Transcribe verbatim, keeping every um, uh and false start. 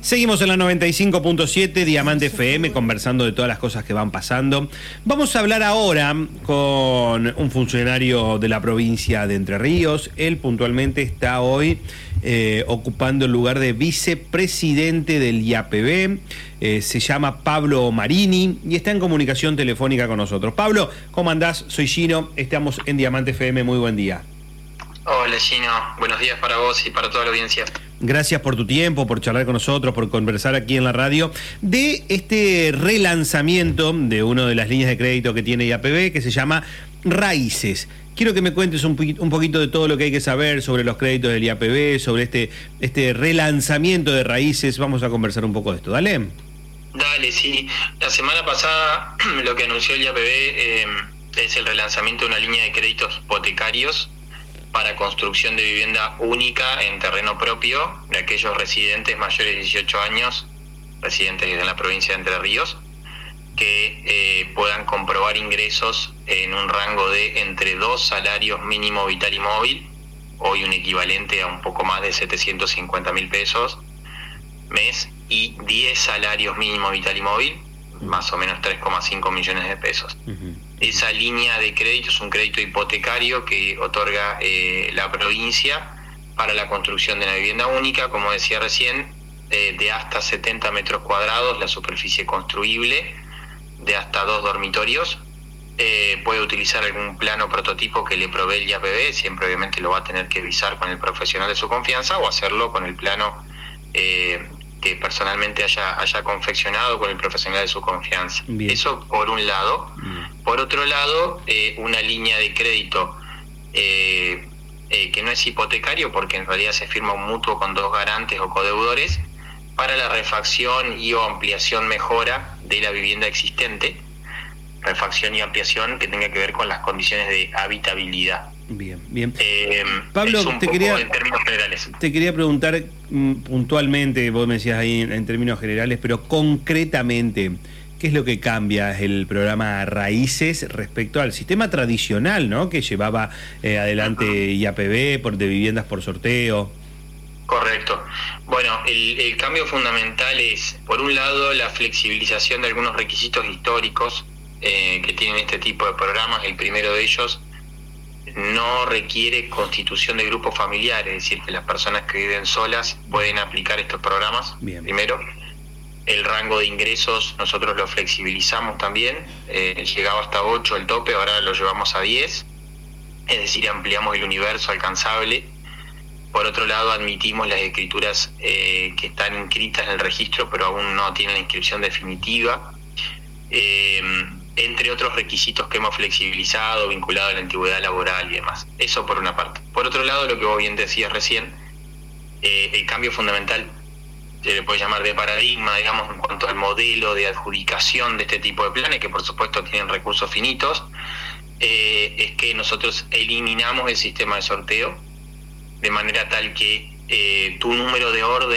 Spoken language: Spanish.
Seguimos en la noventa y cinco punto siete, Diamante F M, conversando de todas las cosas que van pasando. Vamos a hablar ahora con un funcionario de la provincia de Entre Ríos. Él puntualmente está hoy eh, ocupando el lugar de vicepresidente del I A P B. Eh, se llama Pablo Marini y está en comunicación telefónica con nosotros. Pablo, ¿cómo andás? Soy Gino, estamos en Diamante F M, muy buen día. Hola Gino, buenos días para vos y para toda la audiencia. Gracias por tu tiempo, por charlar con nosotros, por conversar aquí en la radio de este relanzamiento de una de las líneas de crédito que tiene I A P B, que se llama Raíces. Quiero que me cuentes un poquito, un poquito de todo lo que hay que saber sobre los créditos del I A P B, sobre este, este relanzamiento de Raíces. Vamos a conversar un poco de esto, ¿dale? Dale, sí. La semana pasada lo que anunció el I A P B eh, es el relanzamiento de una línea de créditos hipotecarios para construcción de vivienda única en terreno propio de aquellos residentes mayores de dieciocho años, residentes en la provincia de Entre Ríos, que eh, puedan comprobar ingresos en un rango de entre dos salarios mínimo vital y móvil, hoy un equivalente a un poco más de setecientos cincuenta mil pesos mes, y diez salarios mínimo vital y móvil, más o menos tres coma cinco millones de pesos. Uh-huh. Esa línea de crédito es un crédito hipotecario que otorga eh, la provincia para la construcción de una vivienda única, como decía recién, eh, de hasta setenta metros cuadrados, la superficie construible, de hasta dos dormitorios. Eh, puede utilizar algún plano prototipo que le provee el I A P B, siempre obviamente lo va a tener que visar con el profesional de su confianza o hacerlo con el plano eh, que personalmente haya, haya confeccionado con el profesional de su confianza. Bien. Eso por un lado. Bien. Por otro lado, eh, una línea de crédito eh, eh, que no es hipotecario, porque en realidad se firma un mutuo con dos garantes o codeudores, para la refacción y o ampliación mejora de la vivienda existente, refacción y ampliación que tenga que ver con las condiciones de habitabilidad. Bien, bien. Eh, Pablo, es un te poco quería, en términos generales. Te quería preguntar mm, puntualmente, vos me decías ahí en, en términos generales, pero concretamente, ¿qué es lo que cambia el programa Raíces respecto al sistema tradicional, ¿no?, que llevaba eh, adelante uh-huh. I A P B por, de viviendas por sorteo? Correcto. Bueno, el, el cambio fundamental es, por un lado, la flexibilización de algunos requisitos históricos eh, que tienen este tipo de programas. El primero de ellos no requiere constitución de grupos familiares, es decir, que las personas que viven solas pueden aplicar estos programas. Bien. Primero, el rango de ingresos nosotros lo flexibilizamos también, eh, llegaba hasta ocho el tope, ahora lo llevamos a diez, es decir, ampliamos el universo alcanzable. Por otro lado, admitimos las escrituras eh, que están inscritas en el registro, pero aún no tienen la inscripción definitiva. Eh, entre otros requisitos que hemos flexibilizado, vinculado a la antigüedad laboral y demás. Eso por una parte. Por otro lado, lo que vos bien decías recién, eh, el cambio fundamental, se le puede llamar de paradigma, digamos, en cuanto al modelo de adjudicación de este tipo de planes, que por supuesto tienen recursos finitos, eh, es que nosotros eliminamos el sistema de sorteo, de manera tal que eh, tu número de orden